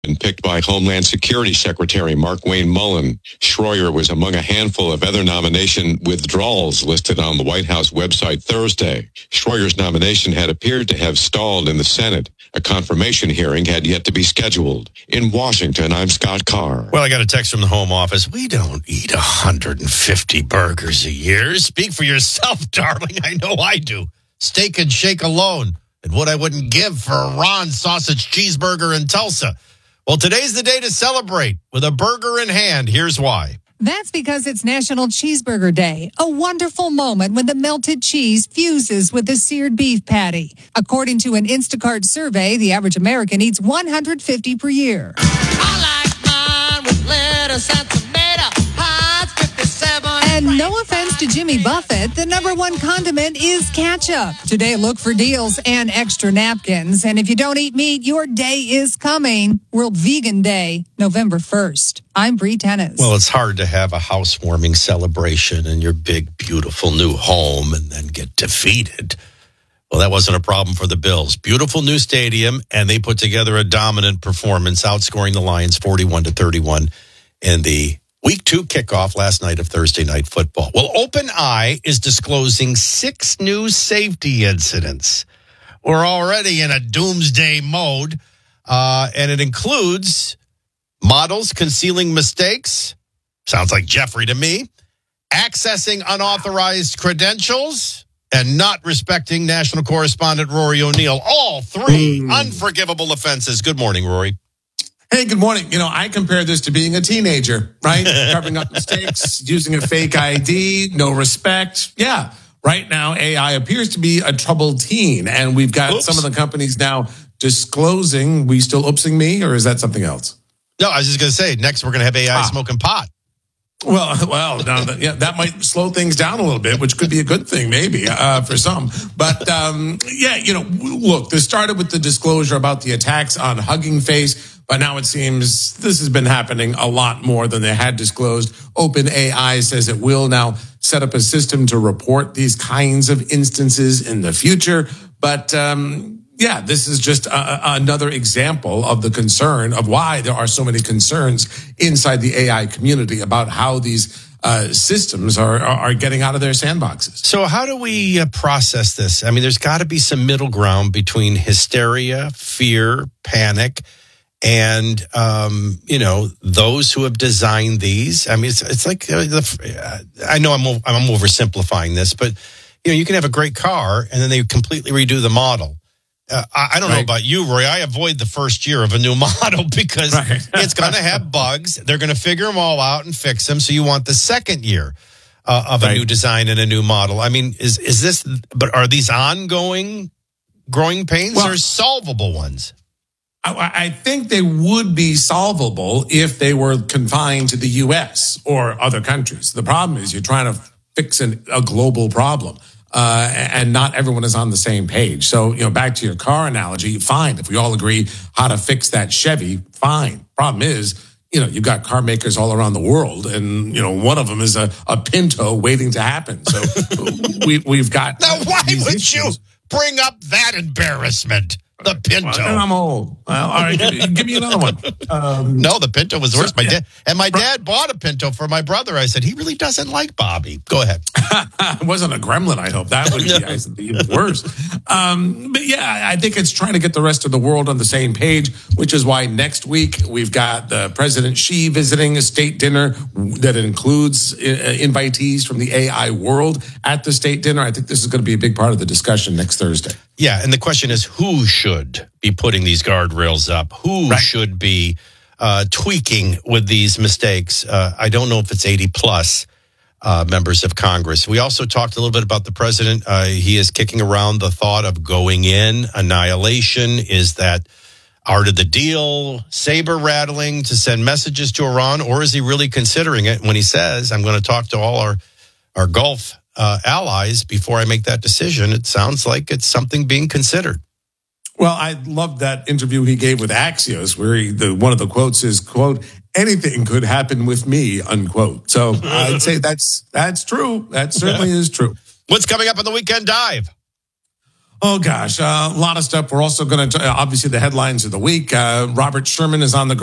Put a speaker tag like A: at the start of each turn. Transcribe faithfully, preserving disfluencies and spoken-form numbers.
A: and picked by Homeland Security Secretary Mark Wayne Mullen. Schroyer was among a handful of other nomination withdrawals listed on the White House website Thursday. Schroyer's nomination had appeared to have stalled in the Senate. A confirmation hearing had yet to be scheduled. In Washington, I'm Scott Carr.
B: Well, I got a text from the Home Office. We don't eat one hundred fifty burgers a year. Speak for yourself, darling. I know I do. Steak and Shake alone. And what I wouldn't give for a Ron sausage cheeseburger in Tulsa. Well, today's the day to celebrate with a burger in hand. Here's why.
C: That's because it's National Cheeseburger Day, a wonderful moment when the melted cheese fuses with the seared beef patty. According to an Instacart survey, the average American eats one hundred fifty per year.
D: I like mine with lettuce and tomato, Heinz fifty-seven.
C: And no offense to Jimmy Buffett, the number one condiment is ketchup. Today, look for deals and extra napkins. And if you don't eat meat, your day is coming. World Vegan Day, November first. I'm Bree Tennis.
B: Well, it's hard to have a housewarming celebration in your big, beautiful new home and then get defeated. Well, that wasn't a problem for the Bills. Beautiful new stadium, and they put together a dominant performance, outscoring the Lions forty-one to thirty-one in the Week two kickoff last night of Thursday Night Football. Well, OpenEye is disclosing six new safety incidents. We're already in a doomsday mode, uh, and it includes models concealing mistakes. Sounds like Jeffrey to me. Accessing unauthorized credentials and not respecting national correspondent Rory O'Neill. All three mm. unforgivable offenses. Good morning, Rory.
E: Hey, good morning. You know, I compare this to being a teenager, right? Covering up mistakes, using a fake I D, no respect. Yeah. Right now, A I appears to be a troubled teen. And we've got Oops. some of the companies now disclosing. We still oopsing me, or is that something else?
B: No, I was just going to say, next we're going to have A I ah. smoking pot.
E: Well, well, no, that, yeah, that might slow things down a little bit, which could be a good thing, maybe, uh, for some. But, um, yeah, you know, look, this started with the disclosure about the attacks on Hugging Face. But now it seems this has been happening a lot more than they had disclosed. OpenAI says it will now set up a system to report these kinds of instances in the future. But, um, yeah, this is just a, another example of the concern of why there are so many concerns inside the A I community about how these uh, systems are, are getting out of their sandboxes.
B: So how do we uh, process this? I mean, there's got to be some middle ground between hysteria, fear, panic, and, um, you know, those who have designed these. I mean, it's, it's like, uh, the, uh, I know I'm, I'm oversimplifying this, but, you know, you can have a great car and then they completely redo the model. Uh, I, I don't right. know about you, Roy. I avoid the first year of a new model because right. it's going to have bugs. They're going to figure them all out and fix them. So you want the second year uh, of right. a new design and a new model. I mean, is, is this, but are these ongoing growing pains well, or solvable ones?
E: I think they would be solvable if they were confined to the U S or other countries. The problem is you're trying to fix an, a global problem, uh, and not everyone is on the same page. So, you know, back to your car analogy, fine. If we all agree how to fix that Chevy, fine. Problem is, you know, you've got car makers all around the world, and, you know, one of them is a, a Pinto waiting to happen. So we, we've got...
B: Now, why would issues. you bring up that embarrassment? The Pinto.
E: Well, I'm old. Well, all right, give me, give me another one. Um,
B: no, the Pinto was worse. My dad and my dad bought a Pinto for my brother. I said he really doesn't like Bobby. Go ahead.
E: It wasn't a Gremlin. I hope that would be I said, even worse. Um, but yeah, I think it's trying to get the rest of the world on the same page, which is why next week we've got the President Xi visiting a state dinner that includes uh, invitees from the A I world at the state dinner. I think this is going to be a big part of the discussion next Thursday.
B: Yeah, and the question is, who should be putting these guardrails up? Who right. should be uh, tweaking with these mistakes? Uh, I don't know if it's eighty plus uh, members of Congress. We also talked a little bit about the president. Uh, he is kicking around the thought of going in, annihilation. Is that art of the deal, saber rattling to send messages to Iran, or is he really considering it when he says, I'm going to talk to all our, our Gulf Uh, allies before I make that decision? It sounds like it's something being considered.
E: Well, I loved that interview he gave with Axios, where he, the, one of the quotes is, quote, anything could happen with me, unquote. So I'd say that's that's true. That certainly is true.
B: What's coming up on the Weekend Dive?
E: Oh, gosh, uh, a lot of stuff. We're also going to, obviously, the headlines of the week. Uh, Robert Sherman is on the